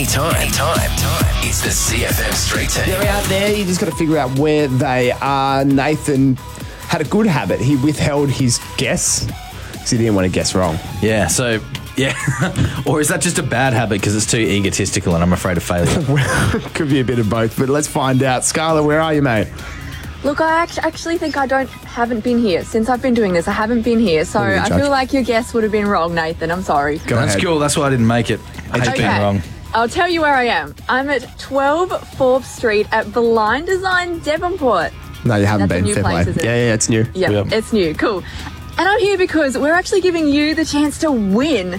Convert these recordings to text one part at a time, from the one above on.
anytime. It's the CFM Street Team. They're out there. You just got to figure out where they are. Nathan had a good habit. He withheld his guess because he didn't want to guess wrong. Yeah, so... Yeah. Or is that just a bad habit because it's too egotistical and I'm afraid of failure? Could be a bit of both, but let's find out. Scarlett, where are you, mate? Look, I actually think haven't been here. Since I've been doing this, I haven't been here. So I feel like your guess would have been wrong, Nathan. I'm sorry. That's cool. That's why I didn't make it. I hate being wrong. I'll tell you where I am. I'm at 12 Forbes Street at Blind Design, Devonport. No, you haven't been. Fair play. Yeah, it's new. Yeah, it's new. Cool. And I'm here because we're actually giving you the chance to win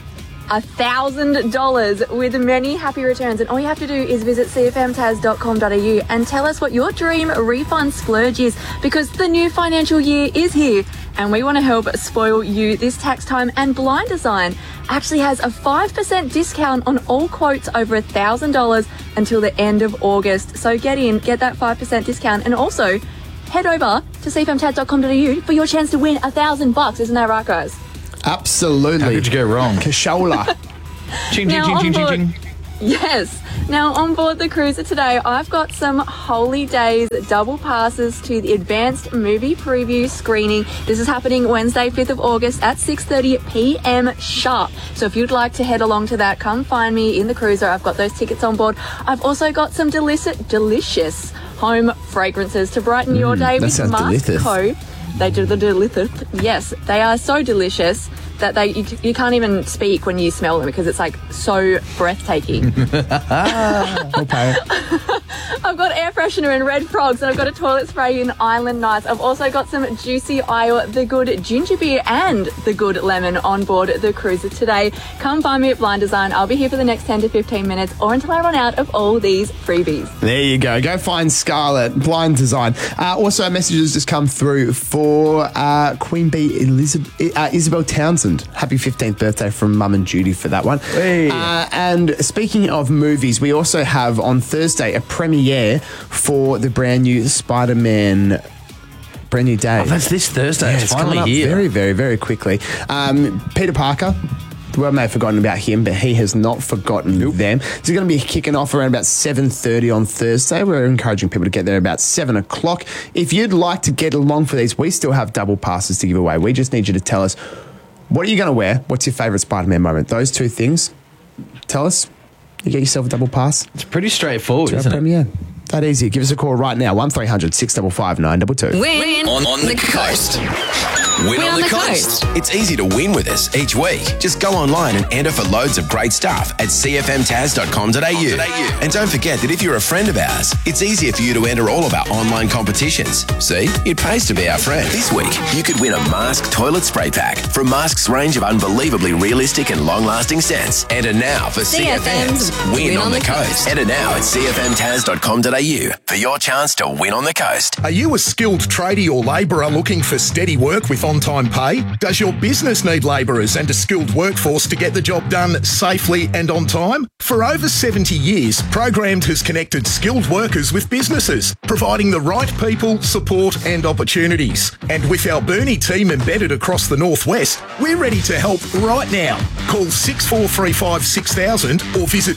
$1,000 with many happy returns. And all you have to do is visit cfmtas.com.au and tell us what your dream refund splurge is, because the new financial year is here and we want to help spoil you this tax time. And Blind Design actually has a 5% discount on all quotes over $1,000 until the end of August. So get that 5% discount, and also head over to cfmtas.com.au for your chance to win $1,000. Isn't that right, guys? Absolutely. How did you go wrong? Cashola. Ching, ching, ching, ching, ching. Yes. Now, on board the cruiser today, I've got some Holy Days double passes to the advanced movie preview screening. This is happening Wednesday, 5th of August at 6:30 p.m. sharp. So if you'd like to head along to that, come find me in the cruiser. I've got those tickets on board. I've also got some delicious home fragrances to brighten your day with Mask Co. They do the delicious. Yes, they are so delicious that you can't even speak when you smell them because it's like so breathtaking. Okay. I've got air freshener in Red Frogs, and I've got a toilet spray in Island Nights. I've also got some Juicy Isle, the good ginger beer and the good lemon on board the cruiser today. Come find me at Blind Design. I'll be here for the next 10 to 15 minutes or until I run out of all these freebies. There you go. Go find Scarlett, Blind Design. Also, messages just come through for Queen Bee Isabel Townsend. Happy 15th birthday from Mum and Judy for that one. Hey. And speaking of movies, we also have on Thursday a premiere for the brand new Spider-Man Brand New Day. Oh, that's this Thursday. Yeah, it's finally coming up here. very, very, very quickly. Peter Parker. The world may have forgotten about him, but he has not forgotten them. This is going to be kicking off around about 7:30 on Thursday. We're encouraging people to get there about 7 o'clock. If you'd like to get along for these, we still have double passes to give away. We just need you to tell us, what are you going to wear? What's your favourite Spider-Man moment? Those two things. Tell us. You get yourself a double pass. It's pretty straightforward, isn't it? Premiere. That easy. Give us a call right now. 1300 655 922. Win on the coast. Win on the coast. It's easy to win with us each week. Just go online and enter for loads of great stuff at cfmtas.com.au. And don't forget that if you're a friend of ours, it's easier for you to enter all of our online competitions. See, it pays to be our friend. This week, you could win a Mask toilet spray pack from Mask's range of unbelievably realistic and long-lasting scents. Enter now for CFM's Win on the Coast. Enter now at cfmtas.com.au for your chance to win on the coast. Are you a skilled tradie or labourer looking for steady work with on-time pay? Does your business need labourers and a skilled workforce to get the job done safely and on time? For over 70 years, Programmed has connected skilled workers with businesses, providing the right people, support and opportunities. And with our Burnie team embedded across the Northwest, we're ready to help right now. Call 6435 6000 or visit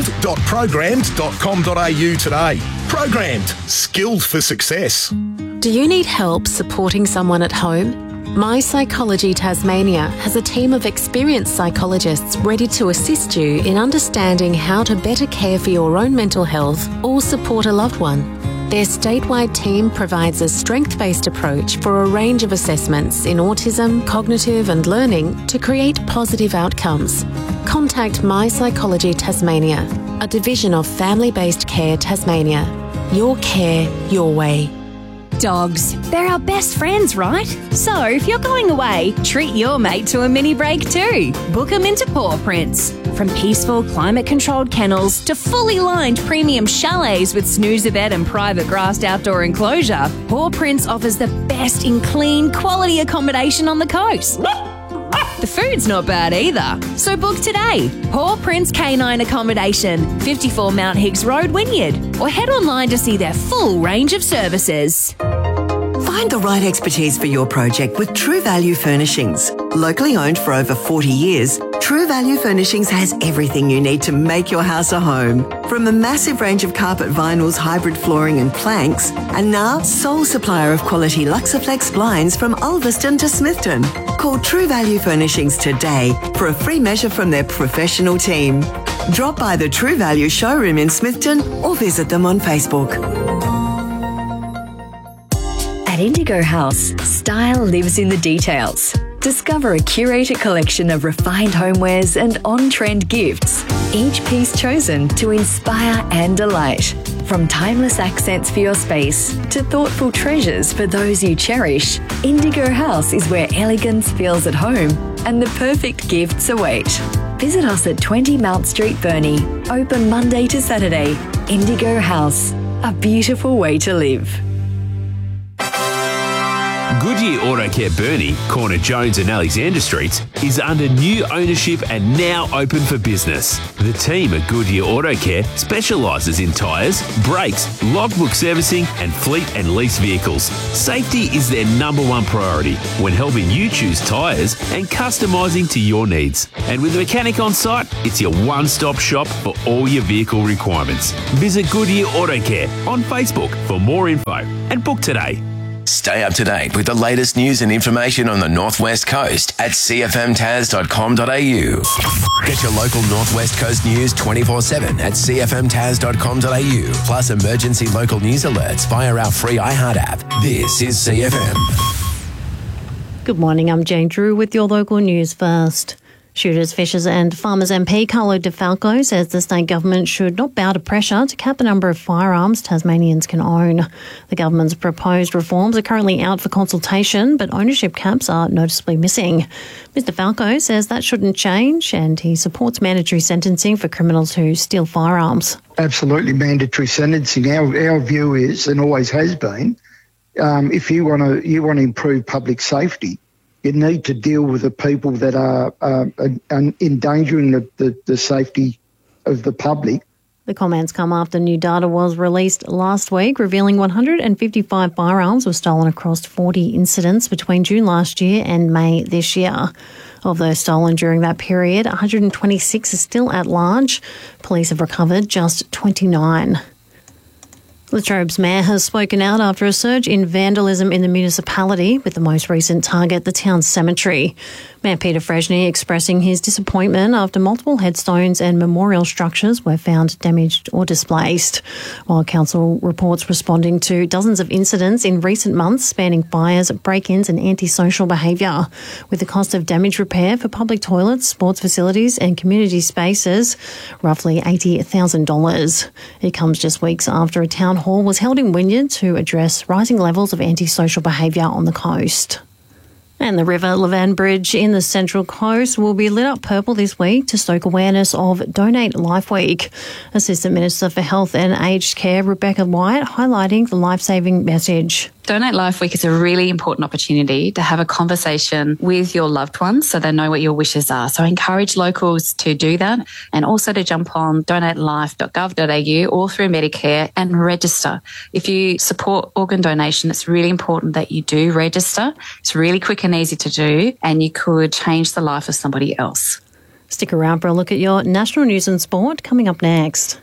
skilled.programmed.com.au today. Programmed. Skilled for success. Do you need help supporting someone at home? My Psychology Tasmania has a team of experienced psychologists ready to assist you in understanding how to better care for your own mental health or support a loved one. Their statewide team provides a strength-based approach for a range of assessments in autism, cognitive and learning to create positive outcomes. Contact My Psychology Tasmania, a division of Family-Based Care Tasmania. Your care, your way. Dogs. They're our best friends, right? So if you're going away, treat your mate to a mini break too. Book them into Paw Prints. From peaceful, climate-controlled kennels to fully lined premium chalets with snoozer bed and private grassed outdoor enclosure, Paw Prints offers the best in clean, quality accommodation on the coast. The food's not bad either. So book today. Paw Prints Canine Accommodation, 54 Mount Higgs Road, Wynyard. Or head online to see their full range of services. Find the right expertise for your project with True Value Furnishings. Locally owned for over 40 years, True Value Furnishings has everything you need to make your house a home. From a massive range of carpet vinyls, hybrid flooring and planks, and now sole supplier of quality Luxaflex blinds from Ulverston to Smithton. Call True Value Furnishings today for a free measure from their professional team. Drop by the True Value showroom in Smithton or visit them on Facebook. At Indigo House, style lives in the details. Discover a curated collection of refined homewares and on-trend gifts, each piece chosen to inspire and delight. From timeless accents for your space to thoughtful treasures for those you cherish, Indigo House is where elegance feels at home and the perfect gifts await. Visit us at 20 Mount Street, Burnie. Open Monday to Saturday. Indigo House, a beautiful way to live. Goodyear Auto Care Burnie, corner Jones and Alexander Streets, is under new ownership and now open for business. The team at Goodyear Auto Care specialises in tyres, brakes, logbook servicing and fleet and lease vehicles. Safety is their number one priority when helping you choose tyres and customising to your needs. And with a mechanic on site, it's your one-stop shop for all your vehicle requirements. Visit Goodyear Auto Care on Facebook for more info and book today. Stay up to date with the latest news and information on the North West Coast at cfmtas.com.au. Get your local North West Coast news 24/7 at cfmtas.com.au. Plus emergency local news alerts via our free iHeart app. This is CFM. Good morning, I'm Jane Drew with your local news first. Shooters, Fishers and Farmers MP Carlo De Falco says the state government should not bow to pressure to cap the number of firearms Tasmanians can own. The government's proposed reforms are currently out for consultation, but ownership caps are noticeably missing. Mr Falco says that shouldn't change and he supports mandatory sentencing for criminals who steal firearms. Absolutely mandatory sentencing. Our view is, and always has been, if you want to improve public safety, you need to deal with the people that are endangering the safety of the public. The comments come after new data was released last week, revealing 155 firearms were stolen across 40 incidents between June last year and May this year. Of those stolen during that period, 126 are still at large. Police have recovered just 29. Latrobe's mayor has spoken out after a surge in vandalism in the municipality, with the most recent target the town's cemetery. Mayor Peter Freshney expressing his disappointment after multiple headstones and memorial structures were found damaged or displaced, while council reports responding to dozens of incidents in recent months spanning fires, break-ins and antisocial behaviour, with the cost of damage repair for public toilets, sports facilities and community spaces roughly $80,000. It comes just weeks after a town hall was held in Wynyard to address rising levels of antisocial behaviour on the coast. And the River Levan Bridge in the Central Coast will be lit up purple this week to stoke awareness of Donate Life Week. Assistant Minister for Health and Aged Care, Rebecca White, highlighting the life-saving message. Donate Life Week is a really important opportunity to have a conversation with your loved ones so they know what your wishes are. So I encourage locals to do that and also to jump on donatelife.gov.au or through Medicare and register. If you support organ donation, it's really important that you do register. It's really quick and easy to do and you could change the life of somebody else. Stick around for a look at your national news and sport coming up next.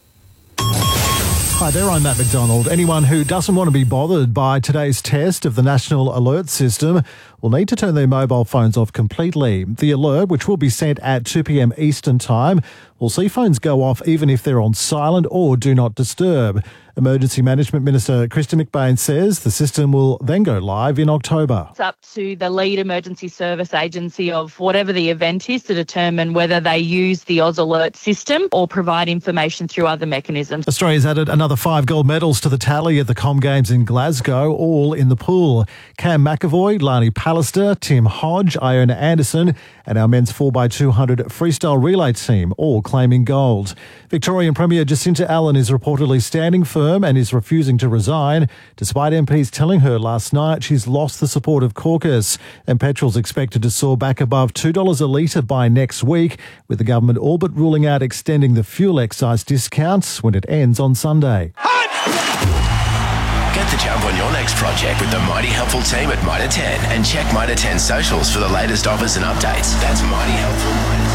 Hi there, I'm Matt McDonald. Anyone who doesn't want to be bothered by today's test of the National Alert System will need to turn their mobile phones off completely. The alert, which will be sent at 2 p.m. Eastern Time, will see phones go off even if they're on silent or do not disturb. Emergency Management Minister Krista McBain says the system will then go live in October. It's up to the lead emergency service agency of whatever the event is to determine whether they use the Oz Alert system or provide information through other mechanisms. Australia's added another 5 gold medals to the tally at the Com Games in Glasgow, all in the pool. Cam McAvoy, Lani Pallister, Tim Hodge, Iona Anderson and our men's 4x200 freestyle relay team all claiming gold. Victorian Premier Jacinta Allen is reportedly standing firm and is refusing to resign, despite MPs telling her last night she's lost the support of caucus. And petrol's expected to soar back above $2 a litre by next week, with the government all but ruling out extending the fuel excise discounts when it ends on Sunday. Get the jump on your next project with the Mighty Helpful team at Mitre 10 and check Mitre 10 socials for the latest offers and updates. That's Mighty Helpful.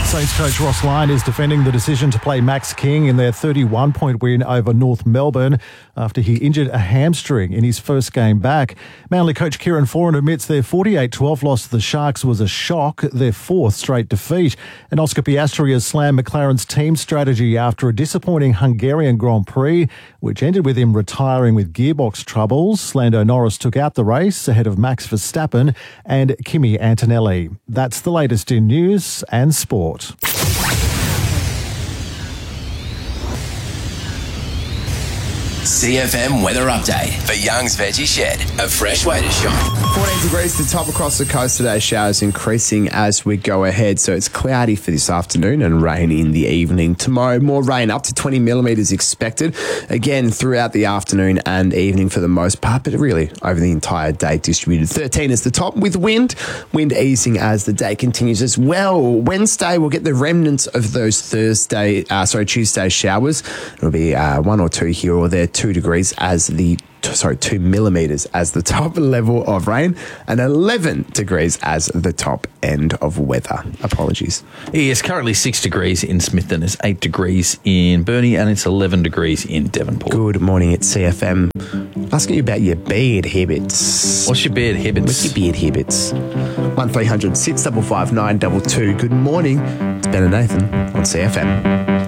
Saints coach Ross Lyon is defending the decision to play Max King in their 31-point win over North Melbourne after he injured a hamstring in his first game back. Manly coach Kieran Foran admits their 48-12 loss to the Sharks was a shock, their fourth straight defeat. And Oscar Piastri has slammed McLaren's team strategy after a disappointing Hungarian Grand Prix, which ended with him retiring with gearbox troubles. Lando Norris took out the race ahead of Max Verstappen and Kimi Antonelli. That's the latest in news and sport. CFM weather update for Young's Veggie Shed. A fresh way to shop. 14 degrees to the top across the coast today. Showers increasing as we go ahead. So it's cloudy for this afternoon and rain in the evening. Tomorrow, more rain, up to 20 millimetres expected. Again, throughout the afternoon and evening for the most part, but really over the entire day distributed. 13 is the top with wind easing as the day continues as well. Wednesday, we'll get the remnants of those Tuesday showers. It'll be 1 or 2 here or there. 2 degrees as 2 millimetres as the top level of rain, and 11 degrees as the top end of weather. Apologies. It's currently 6 degrees in Smithton, it's 8 degrees in Burnie, and it's 11 degrees in Devonport. Good morning, it's CFM. Asking you about your beard habits. What's your beard habits? What's your beard habits? 1300 655 922. Good morning. It's Ben and Nathan on CFM.